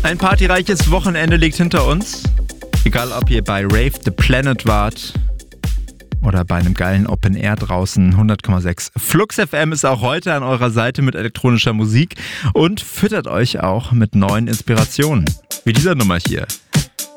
Ein partyreiches Wochenende liegt hinter uns. Egal, ob ihr bei Rave the Planet wart oder bei einem geilen Open Air draußen, 100,6. Flux FM ist auch heute an eurer Seite mit elektronischer Musik und füttert euch auch mit neuen Inspirationen. Wie dieser Nummer hier.